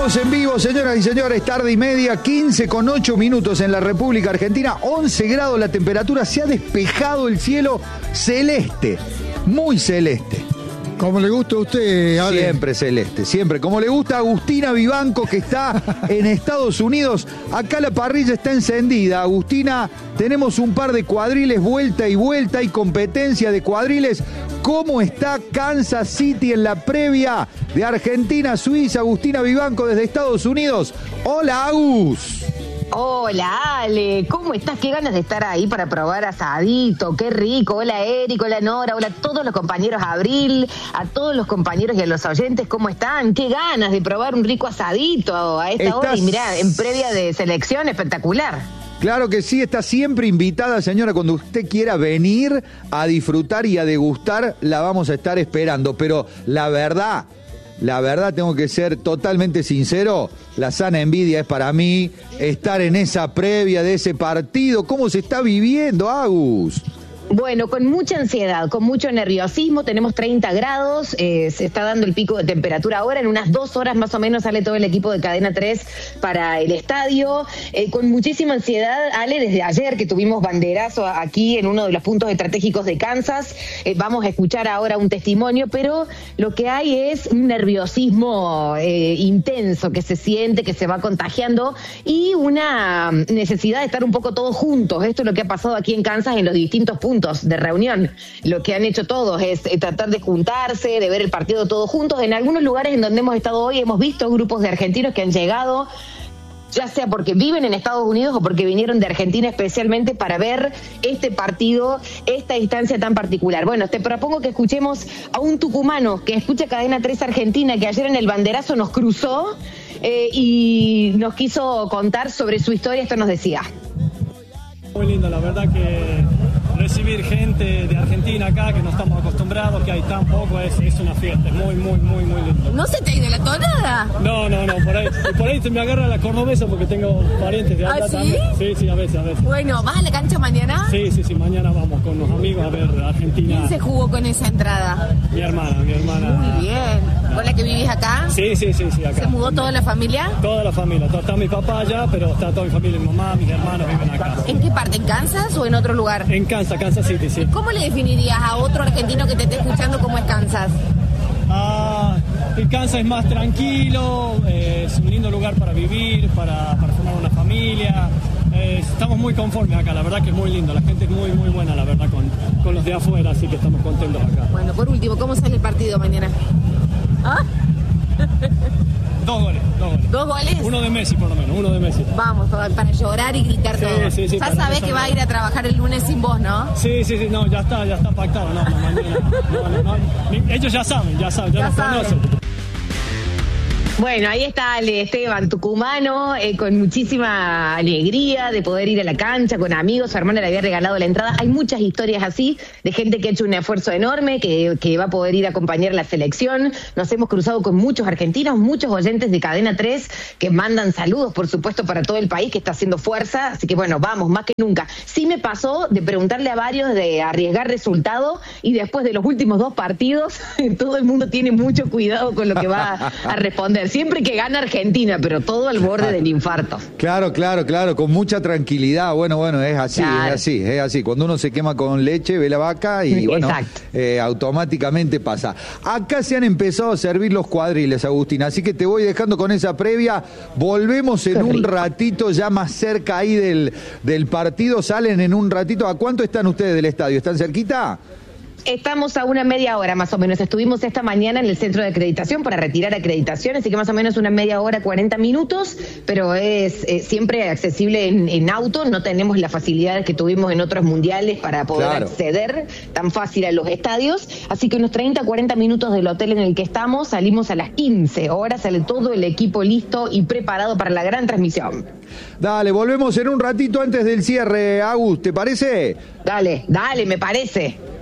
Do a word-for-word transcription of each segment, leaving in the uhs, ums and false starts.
Estamos en vivo, señoras y señores, tarde y media, quince con ocho minutos en la República Argentina, once grados la temperatura, se ha despejado el cielo celeste, muy celeste. Como le gusta a usted, Ale. Siempre celeste, siempre. Como le gusta a Agustina Vivanco, que está en Estados Unidos. Acá la parrilla está encendida. Agustina, tenemos un par de cuadriles vuelta y vuelta. Hay competencia de cuadriles. ¿Cómo está Kansas City en la previa de Argentina-Suiza? Agustina Vivanco desde Estados Unidos. Hola, Agus. Hola, Ale, ¿cómo estás? Qué ganas de estar ahí para probar asadito, qué rico. Hola, Eric, hola, Nora, hola a todos los compañeros Abril, a todos los compañeros y a los oyentes, ¿cómo están? Qué ganas de probar un rico asadito a esta ¿Estás... hora y mirá, en previa de selección, espectacular. Claro que sí, está siempre invitada, señora, cuando usted quiera venir a disfrutar y a degustar, la vamos a estar esperando, pero la verdad... La verdad, tengo que ser totalmente sincero, la sana envidia es para mí estar en esa previa de ese partido. ¿Cómo se está viviendo, Agus? Bueno, con mucha ansiedad, con mucho nerviosismo, tenemos treinta grados, eh, se está dando el pico de temperatura ahora, en unas dos horas más o menos sale todo el equipo de Cadena tres para el estadio, eh, con muchísima ansiedad, Ale, desde ayer que tuvimos banderazo aquí en uno de los puntos estratégicos de Kansas, eh, vamos a escuchar ahora un testimonio, pero lo que hay es un nerviosismo eh, intenso que se siente, que se va contagiando y una necesidad de estar un poco todos juntos. Esto es lo que ha pasado aquí en Kansas en los distintos puntos de reunión. Lo que han hecho todos es eh, tratar de juntarse, de ver el partido todos juntos. En algunos lugares en donde hemos estado hoy hemos visto grupos de argentinos que han llegado, ya sea porque viven en Estados Unidos o porque vinieron de Argentina especialmente para ver este partido, esta instancia tan particular. Bueno, te propongo que escuchemos a un tucumano que escucha Cadena tres Argentina, que ayer en el banderazo nos cruzó eh, y nos quiso contar sobre su historia. Esto nos decía. Muy lindo, la verdad que recibir gente de Argentina acá, que no estamos acostumbrados, que hay tan poco, es, es una fiesta, es muy, muy, muy, muy lindo. ¿No se te ha ido la tonada? No, no, no, por ahí, por ahí se me agarra la cordobesa porque tengo parientes de allá. ¿Ah, sí? También. Sí, sí, a veces, a veces. Bueno, ¿vas a la cancha mañana? Sí, sí, sí, mañana vamos con los amigos a ver Argentina. ¿Quién se jugó con esa entrada? Mi hermana, mi hermana. Muy bien. ¿Con la que vivís acá? Sí, sí, sí, sí, acá. ¿Se mudó toda la familia? Toda la familia, está mi papá allá, pero está toda mi familia, mi mamá, mis hermanos viven acá. ¿En qué parte? ¿En Kansas o en otro lugar? En Kansas, Kansas City, sí. ¿Cómo le definirías a otro argentino que te esté escuchando cómo es Kansas? Ah, el Kansas es más tranquilo, eh, es un lindo lugar para vivir, para, para formar una familia. Eh, estamos muy conformes acá, la verdad que es muy lindo, la gente es muy, muy buena, la verdad, con, con los de afuera, así que estamos contentos acá. Bueno, por último, ¿cómo sale el partido mañana? ¿Ah? Dos goles, dos goles. ¿Dos goles? Uno de Messi, por lo menos, uno de Messi. Vamos, para llorar y gritar sí, todo. Sí, sí, ya sabés que va a ir a trabajar el lunes sin vos, ¿no? Sí, sí, sí, no, ya está, ya está pactado, no, no, mañana, no, no, no, no. Ellos ya saben, ya saben, ya, ya nos saben. Conocen. Bueno, ahí está Ale Esteban, tucumano, eh, con muchísima alegría de poder ir a la cancha con amigos. Su hermana le había regalado la entrada. Hay muchas historias así de gente que ha hecho un esfuerzo enorme, que, que va a poder ir a acompañar la selección. Nos hemos cruzado con muchos argentinos, muchos oyentes de Cadena tres que mandan saludos, por supuesto, para todo el país que está haciendo fuerza. Así que bueno, vamos, más que nunca. Sí me pasó de preguntarle a varios de arriesgar resultado y después de los últimos dos partidos, todo el mundo tiene mucho cuidado con lo que va a responder. Siempre que gana Argentina, pero todo al borde del infarto. Claro, claro, claro, con mucha tranquilidad. Bueno, bueno, es así, claro. es así, es así. Cuando uno se quema con leche, ve la vaca y bueno, eh, automáticamente pasa. Acá se han empezado a servir los cuadriles, Agustina, así que te voy dejando con esa previa. Volvemos en un ratito, ya más cerca ahí del, del partido. Salen en un ratito. ¿A cuánto están ustedes del estadio? ¿Están cerquita? Estamos a una media hora más o menos. Estuvimos esta mañana en el centro de acreditación para retirar acreditación, así que más o menos una media hora, cuarenta minutos, pero es eh, siempre accesible en, en auto. No tenemos las facilidades que tuvimos en otros mundiales para poder claro. acceder tan fácil a los estadios. Así que unos treinta, cuarenta minutos del hotel en el que estamos. Salimos a las quince horas, sale todo el equipo listo y preparado para la gran transmisión. Dale, volvemos en un ratito antes del cierre, Agus, ¿te parece? Dale, dale, me parece.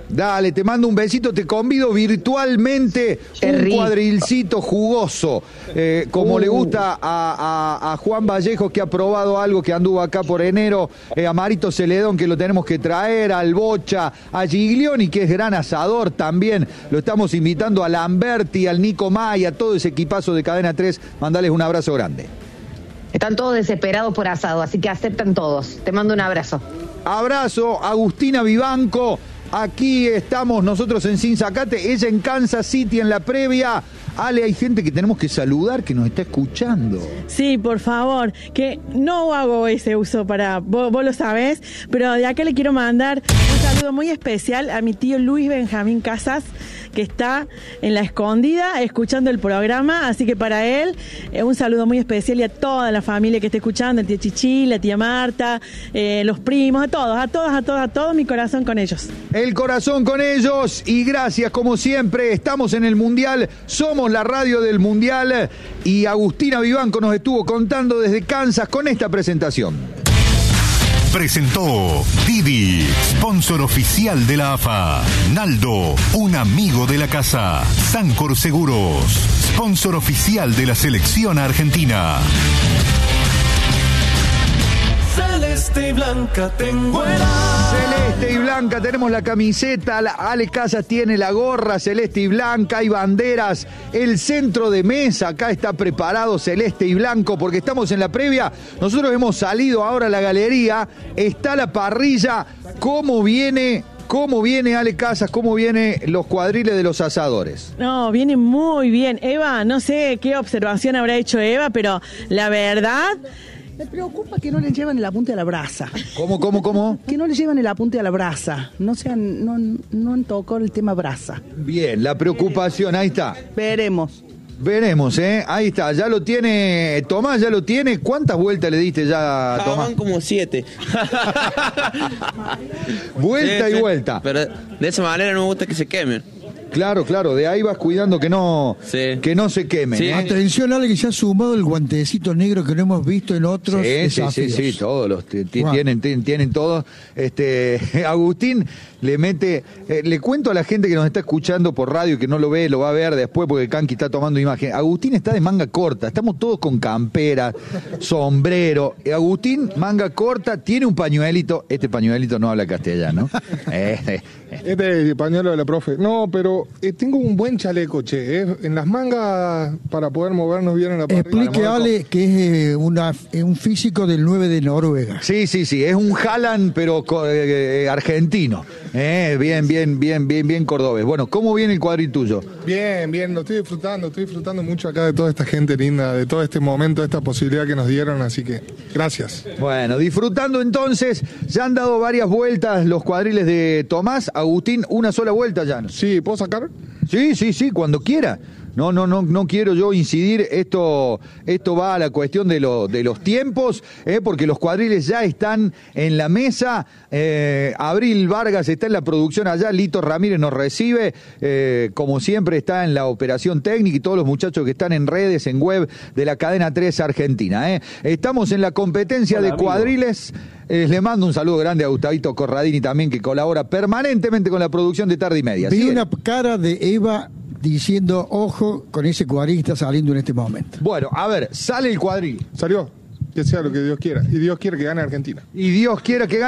Dale, te mando un besito, te convido virtualmente un rico. cuadrilcito jugoso, eh, como uh. le gusta a, a, a Juan Vallejo, que ha probado algo, que anduvo acá por enero, eh, a Marito Celedón, que lo tenemos que traer, al Bocha, a Giglioni, que es gran asador también, lo estamos invitando, a Lamberti, al Nico May, a todo ese equipazo de Cadena tres, mandales un abrazo grande. Están todos desesperados por asado, así que aceptan todos. Te mando un abrazo. Abrazo, Agustina Vivanco. Aquí estamos nosotros en Sin Sacate, ella en Kansas City en la previa. Ale, hay gente que tenemos que saludar, que nos está escuchando. Sí, por favor, que no hago ese uso para, vos, vos lo sabés, pero de acá le quiero mandar un saludo muy especial a mi tío Luis Benjamín Casas, que está en La Escondida escuchando el programa, así que para él eh, un saludo muy especial, y a toda la familia que esté escuchando, el tío Chichi, la tía Marta, eh, los primos, a todos, a todos, a todos, a todos, mi corazón con ellos. El corazón con ellos, y gracias como siempre, estamos en el Mundial, somos la radio del Mundial, y Agustina Vivanco nos estuvo contando desde Kansas con esta presentación. Presentó Didi, sponsor oficial de la A F A. Naldo, un amigo de la casa. Sancor Seguros, sponsor oficial de la selección argentina. Celeste y blanca tengo el Celeste y blanca, tenemos la camiseta, la Ale Casas tiene la gorra celeste y blanca, hay banderas, el centro de mesa acá está preparado celeste y blanco porque estamos en la previa. Nosotros hemos salido ahora a la galería, está la parrilla. ¿Cómo viene? ¿Cómo viene Ale Casas? ¿Cómo vienen los cuadriles de los asadores? No, viene muy bien. Eva, no sé qué observación habrá hecho Eva, pero la verdad... Me preocupa que no le llevan el apunte a la brasa. ¿Cómo, cómo, cómo? Que no le llevan el apunte a la brasa. No sean, no, no han tocado el tema brasa. Bien, la preocupación, ahí está. Veremos. Veremos, ¿eh? Ahí está, ya lo tiene Tomás, ya lo tiene. ¿Cuántas vueltas le diste ya a Tomás? Ah, van como siete. Vuelta sí, y sí. vuelta. Pero de esa manera no me gusta que se quemen. Claro, claro, de ahí vas cuidando que no, sí. que no se quemen. Sí. ¿eh? Atención, Ale, que se ha sumado el guantecito negro que no hemos visto en otros sí, desafíos. Sí, sí, sí, todos los t- t- tienen, t- tienen todos. Este, Agustín le mete, eh, le cuento a la gente que nos está escuchando por radio y que no lo ve, lo va a ver después porque Kanki está tomando imagen. Agustín está de manga corta, estamos todos con campera, sombrero. Agustín, manga corta, tiene un pañuelito, este pañuelito no habla castellano. eh, eh, Este es el pañuelo de la profe. No, pero eh, tengo un buen chaleco, che. Eh. En las mangas para poder movernos bien en la parrilla. Explique, Ale, que es eh, una, eh, un físico del nueve de Noruega. Sí, sí, sí, es un Haaland, pero eh, eh, argentino. Eh, bien, bien, bien, bien, bien cordobés. Bueno, ¿cómo viene el cuadril tuyo? Bien, bien, lo estoy disfrutando, estoy disfrutando mucho acá de toda esta gente linda, de todo este momento, esta posibilidad que nos dieron, así que gracias. Bueno, disfrutando entonces, ya han dado varias vueltas los cuadriles de Tomás. Agustín, una sola vuelta ya. Sí, ¿puedo sacar? Sí, sí, sí, cuando quiera. No, no, no, no quiero yo incidir, esto, esto va a la cuestión de, lo, de los tiempos, eh, porque los cuadriles ya están en la mesa. eh, Abril Vargas está en la producción allá, Lito Ramírez nos recibe, eh, como siempre está en la operación técnica y todos los muchachos que están en redes, en web de la Cadena tres Argentina. Eh. Estamos en la competencia Hola, de cuadriles. Eh, le mando un saludo grande a Gustavito Corradini también, que colabora permanentemente con la producción de Tarde y Media. Vi ¿Sí? una cara de Eva diciendo, ojo con ese cuadril que está saliendo en este momento. Bueno, a ver, sale el cuadril. Salió. Que sea lo que Dios quiera. Y Dios quiere que gane Argentina. Y Dios quiera que gane.